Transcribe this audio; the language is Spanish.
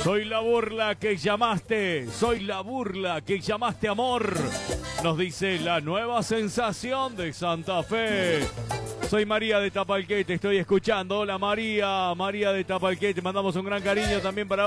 Soy la burla que llamaste, soy la burla que llamaste amor. Nos dice la nueva sensación de Santa Fe. Soy María de Tapalqué, te estoy escuchando. Hola María, María de Tapalqué, te mandamos un gran cariño también para